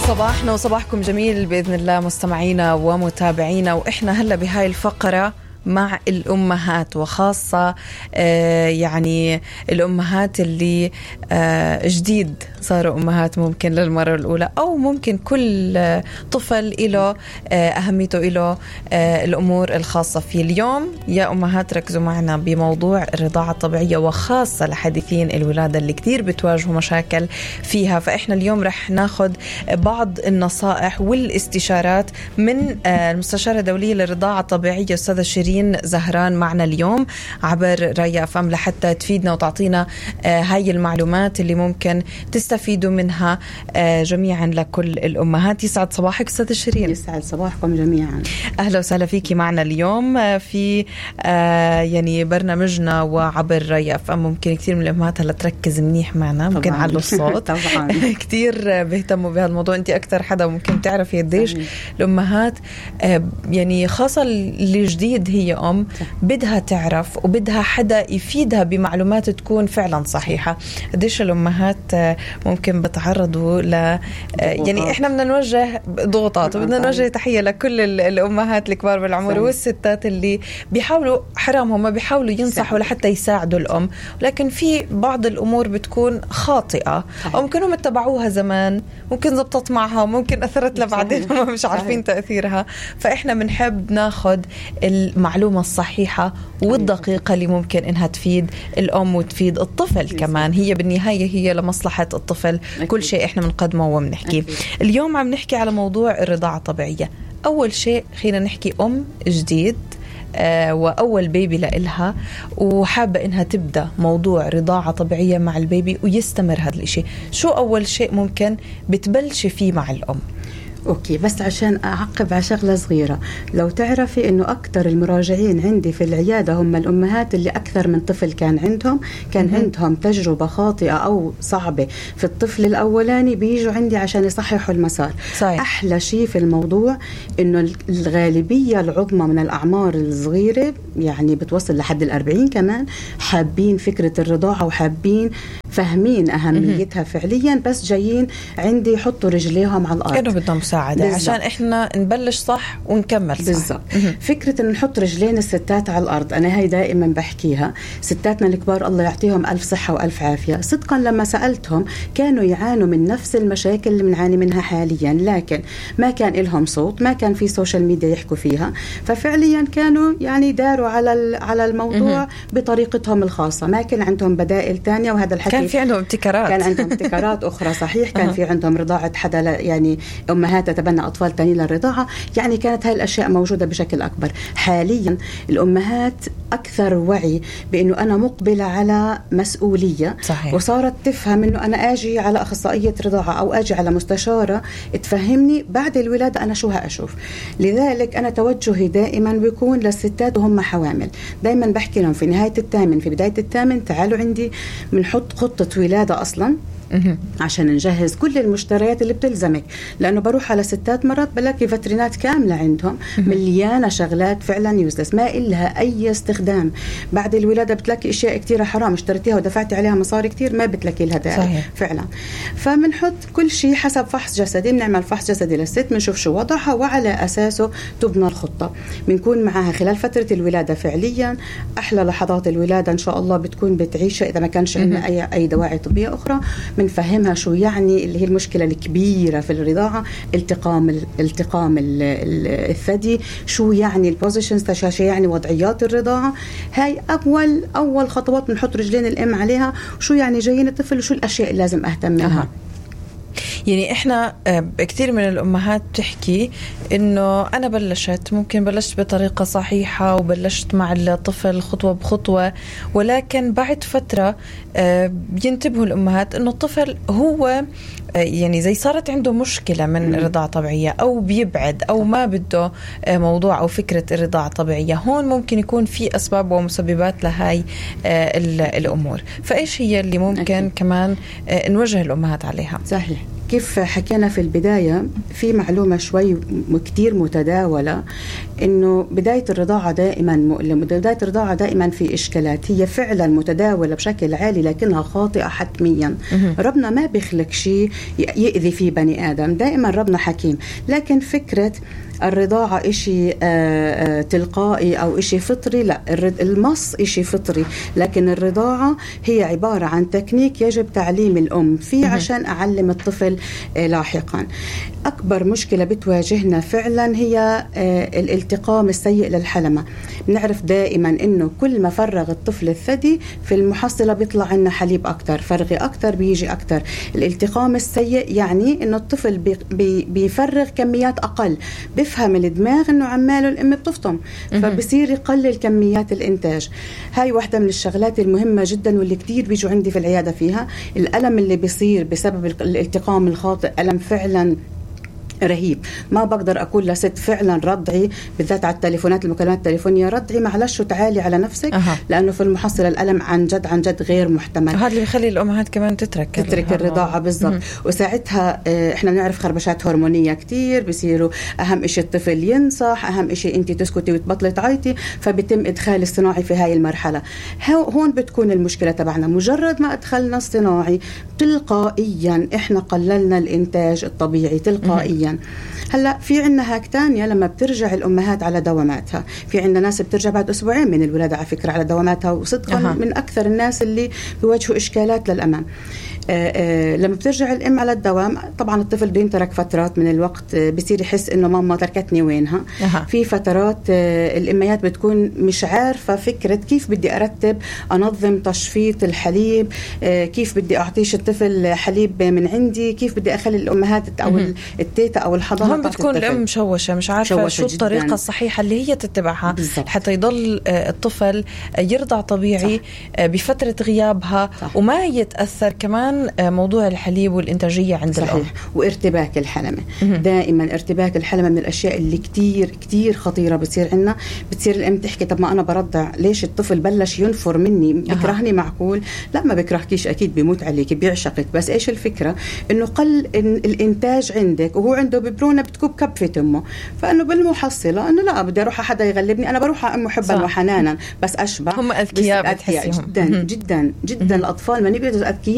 صباحنا وصباحكم جميل بإذن الله مستمعينا ومتابعينا. وإحنا هلأ بهاي الفقرة مع الأمهات، وخاصة يعني الأمهات اللي جديد صاروا أمهات ممكن للمرة الأولى، أو ممكن كل طفل له أهميته، له الأمور الخاصة فيه. اليوم يا أمهات ركزوا معنا بموضوع الرضاعة الطبيعية، وخاصة لحديثين الولادة اللي كتير بتواجهوا مشاكل فيها. فإحنا اليوم رح ناخد بعض النصائح والاستشارات من المستشارة الدولية للرضاعة الطبيعية أستاذة شيرين زهران معنا اليوم عبر رأي أفهم، لحتى تفيدنا وتعطينا هاي المعلومات اللي ممكن تستفيدوا منها جميعا لكل الأمهات. يسعد صباحك أستاذة شيرين. يسعد صباحكم جميعا. أهلا وسهلا فيكي معنا اليوم في يعني برنامجنا وعبر رأي أفهم. ممكن كثير من الأمهات هلا تركز منيح معنا، ممكن على الصوت طبعا كثير بيهتموا بهذا الموضوع. أنت أكثر حدا ممكن تعرفي قديش الأمهات يعني خاصة اللي جديد هي بدها تعرف وبدها حدا يفيدها بمعلومات تكون فعلا صحيحة. قديش الأمهات ممكن بتعرضوا يعني إحنا بدنا نوجه ضغوطات، وبدنا نوجه تحية لكل الأمهات الكبار بالعمر والستات اللي بيحاولوا، حرامهم ما بيحاولوا ينصحوا لحتى يساعدوا الأم، ولكن في بعض الأمور بتكون خاطئة، أو ممكن هم اتبعوها زمان، ممكن زبطت معها، ممكن أثرت لبعدين هم مش عارفين تأثيرها. فإحنا بنحب ناخد المعلومة الصحيحة والدقيقة اللي ممكن إنها تفيد الأم وتفيد الطفل كمان. هي بالنهاية هي لمصلحة الطفل. كل شيء إحنا بنقدمه وبنحكي. اليوم عم نحكي على موضوع الرضاعة الطبيعية. أول شيء خلينا نحكي أم جديد وأول بيبي لإلها، وحابة إنها تبدأ موضوع رضاعة طبيعية مع البيبي ويستمر هذا الشيء. شو أول شيء ممكن بتبلش فيه مع الأم؟ أوكي، بس عشان أعقب على شغلة صغيرة، لو تعرفي إنه أكتر المراجعين عندي في العيادة هم الأمهات اللي أكثر من طفل كان عندهم تجربة خاطئة أو صعبة في الطفل الأولاني، بيجوا عندي عشان يصححوا المسار. صحيح. أحلى شيء في الموضوع إنه الغالبية العظمى من الأعمار الصغيرة، يعني بتوصل لحد 40 كمان، حابين فكرة الرضاعة وحابين فاهمين أهميتها فعليا، بس جايين عندي يحطوا رجليهم على الأرض، كانوا بدهم مساعدة عشان إحنا نبلش صح ونكمل صح. بالضبط. فكرة إن نحط رجلين الستات على الأرض، أنا هاي دائما بحكيها. ستاتنا الكبار الله يعطيهم ألف صحة وألف عافية، صدقا لما سألتهم كانوا يعانوا من نفس المشاكل اللي بنعاني منها حاليا، لكن ما كان لهم صوت، ما كان في سوشيال ميديا يحكوا فيها، ففعليا كانوا يعني داروا على الموضوع بطريقتهم الخاصة، ما كان عندهم بدائل تانية. وهذا الحكي كان في عندهم ابتكارات، كان عندهم ابتكارات أخرى. صحيح. كان في عندهم رضاعة حدا، يعني أمهات تتبنى أطفال تانيين للرضاعة، يعني كانت هاي الأشياء موجودة بشكل أكبر. حاليا الأمهات أكثر وعي بأنه أنا مقبلة على مسؤولية. صحيح. وصارت تفهم أنه أنا أجي على أخصائية رضاعة أو أجي على مستشارة تفهمني بعد الولادة أنا شو هأشوف. لذلك أنا توجهي دائما بيكون للستات وهم حوامل، دائما بحكي لهم في نهاية الثامن في بداية الثامن تعالوا عندي بنحط خطة ولادة أصلا عشان نجهز كل المشتريات اللي بتلزمك، لأنه بروح على ستات مرات بلاقي فترينات كاملة عندهم مليانة شغلات فعلا يوزلس ما إلها أي استخدام. بعد الولادة بتلاقي أشياء كتيرة حرام اشتريتيها ودفعتي عليها مصاري كتير ما بتلاقي لها داعي فعلا. فمنحط كل شيء حسب فحص جسدي، بنعمل فحص جسدي للست، بنشوف شو وضعها وعلى أساسه تبنى الخطة. بنكون معها خلال فترة الولادة. فعليا أحلى لحظات الولادة إن شاء الله بتكون بتعيشها إذا ما كانش عندنا أي دواعي طبية أخرى. بنفهمها شو يعني اللي هي المشكلة الكبيرة في الرضاعة، التقام الثدي، شو يعني البوزيشنز، شو يعني وضعيات الرضاعة. هاي أول خطوات بنحط رجلين الأم عليها، شو يعني جايين الطفل وشو الأشياء اللي لازم أهتم منها. يعني إحنا كثير من الأمهات بتحكي إنه أنا ممكن بلشت بطريقة صحيحة وبلشت مع الطفل خطوة بخطوة، ولكن بعد فترة بينتبهوا الأمهات إنه الطفل هو يعني زي صارت عنده مشكلة من الرضاعة الطبيعية، أو بيبعد أو ما بده موضوع أو فكرة الرضاعة الطبيعية. هون ممكن يكون في أسباب ومسببات لهاي الأمور. فإيش هي اللي ممكن كمان نوجه الأمهات عليها؟ صحيح. كيف حكينا في البداية، في معلومة شوي كتير متداولة إنه بداية الرضاعة دائما مؤلمة، بداية الرضاعة دائما في إشكالات. هي فعلا متداولة بشكل عالي لكنها خاطئة حتميا. ربنا ما بيخلق شيء يؤذي فيه بني آدم. دائما ربنا حكيم، لكن فكرة الرضاعة إشي تلقائي أو إشي فطري، لا، المص إشي فطري، لكن الرضاعة هي عبارة عن تكنيك يجب تعليم الأم فيه عشان أعلم الطفل لاحقا. أكبر مشكلة بتواجهنا فعلا هي الالتقام السيء للحلمة. بنعرف دائما إنه كل ما فرغ الطفل الثدي في المحصلة بيطلع لنا حليب أكتر، فرغي أكتر بيجي أكتر. الالتقام السيء يعني إنه الطفل بيفرغ كميات أقل، بفهم الدماغ إنه عماله الأم بتفطم، فبصير يقلل كميات الإنتاج. هاي واحدة من الشغلات المهمة جدا واللي كتير بيجوا عندي في العيادة فيها. الألم اللي بيصير بسبب الالتقام الخاطئ ألم فعلا رهيب. ما بقدر أقول لست فعلا رضعي، بالذات على التليفونات المكالمات التليفونية، رضعي معلش وتعالي على نفسك، لأنه في المحصلة الألم عن جد غير محتمل. هذا اللي بيخلي الأمهات كمان تترك الرضاعة بالضبط. وساعتها إحنا بنعرف خربشات هرمونية كتير بيصيروا. أهم إشي الطفل ينصح، أهم إشي أنت تسكتي وتبطلي تعيطي، فبيتم إدخال الصناعي في هاي المرحلة. هون بتكون المشكلة تبعنا. مجرد ما أدخلنا الصناعي تلقائيا إحنا قللنا الإنتاج الطبيعي تلقائيا. هلا في عنا هاك تانية، لما بترجع الأمهات على دواماتها، في عنا ناس بترجع بعد أسبوعين من الولادة على فكرة على دواماتها، وصدقا من أكثر الناس اللي بيواجهوا إشكالات للأمام. لما بترجع الأم على الدوام، طبعا الطفل بده ينترك فترات من الوقت، بصير يحس إنه ماما تركتني وينها. في فترات الأميات بتكون مش عارفة فكرة كيف بدي أرتب أنظم تشفيط الحليب، كيف بدي أعطيش الطفل حليب من عندي، كيف بدي أخلي الأمهات أو التيتا أو الحضانة. هم بتكون الأم مشوشة، مش عارفة شو الطريقة جداً الصحيحة اللي هي تتبعها بالزبط. حتى يضل الطفل يرضع طبيعي بفترة غيابها وما يتأثر كمان موضوع الحليب والإنتاجية عند الأم. وارتباك الحلمة. دائما ارتباك الحلمة من الأشياء اللي كتير كتير خطيرة بتصير عنا. بتصير الأم تحكي طب ما أنا برضع، ليش الطفل بلش ينفر مني؟ بكرهني؟ معقول؟ لا، ما بكرهكيش، أكيد بيموت عليك، بيعشقك، بس إيش الفكرة؟ إنه قل الإنتاج عندك، وهو عنده ببرونة بتكب كبفة أمه، فإنه بالمحصلة إنه لا بدي أروح حدا يغلبني، أنا بروح أم حبا وحنانا بس أشبع. هم أذكياء جدا جدا جدا. الأطفال ما نبيضوا أذكياء.